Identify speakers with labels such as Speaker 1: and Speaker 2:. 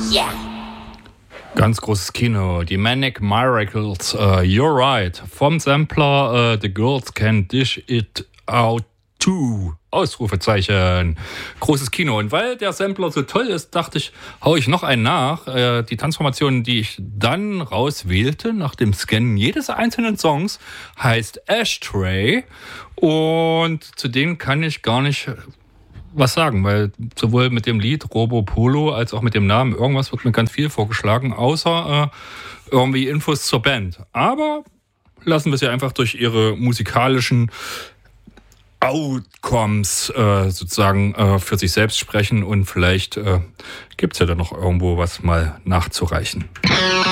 Speaker 1: Ganz großes Kino, die Manic Miracles, You're Right, vom Sampler The Girls Can Dish It Out Too, Ausrufezeichen, großes Kino. Und weil der Sampler so toll ist, dachte ich, hau ich noch einen nach. Die Transformation, die ich dann rauswählte, nach dem Scannen jedes einzelnen Songs, heißt Ashtray. Und zu denen kann ich gar nicht was sagen, weil sowohl mit dem Lied Robo Polo als auch mit dem Namen irgendwas wird mir ganz viel vorgeschlagen, außer irgendwie Infos zur Band. Aber lassen wir sie einfach durch ihre musikalischen Outcomes sozusagen für sich selbst sprechen und vielleicht gibt's ja dann noch irgendwo was mal nachzureichen.